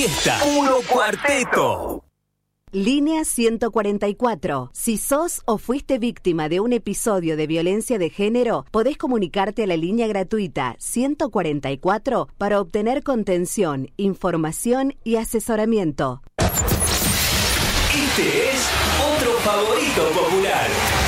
fiesta. Puro cuarteto. Línea 144. Si sos o fuiste víctima de un episodio de violencia de género, podés comunicarte a la línea gratuita 144 para obtener contención, información y asesoramiento. Este es otro favorito popular.